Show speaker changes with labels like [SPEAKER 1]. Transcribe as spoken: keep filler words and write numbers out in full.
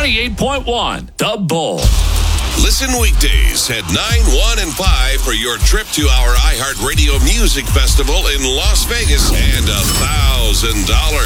[SPEAKER 1] ninety-eight point one, The Bull.
[SPEAKER 2] Listen weekdays at nine, one, and five for your trip to our iHeartRadio Music Festival in Las Vegas and a thousand dollars.